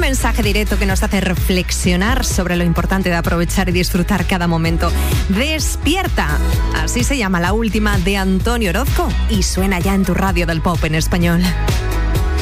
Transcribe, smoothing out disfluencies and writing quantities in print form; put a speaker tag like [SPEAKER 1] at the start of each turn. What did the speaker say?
[SPEAKER 1] mensaje directo que nos hace reflexionar sobre lo importante de aprovechar y disfrutar cada momento. Despierta, así se llama la última de Antonio Orozco y suena ya en tu radio del pop en español.